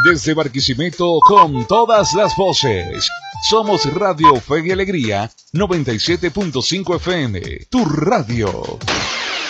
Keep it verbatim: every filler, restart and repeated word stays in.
Desde Barquisimeto con todas las voces. Somos Radio Fe y Alegría noventa y siete punto cinco F M, tu radio.